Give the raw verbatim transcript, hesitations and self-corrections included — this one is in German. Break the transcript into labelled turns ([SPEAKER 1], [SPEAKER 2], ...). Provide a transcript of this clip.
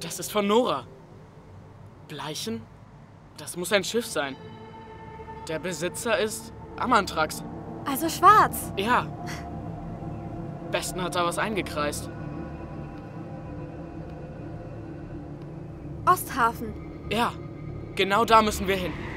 [SPEAKER 1] Das ist von Nora. Bleichen? Das muss ein Schiff sein. Der Besitzer ist Amantrax.
[SPEAKER 2] Also schwarz.
[SPEAKER 1] Ja. Besten hat da was eingekreist.
[SPEAKER 2] Osthafen.
[SPEAKER 1] Ja, genau da müssen wir hin.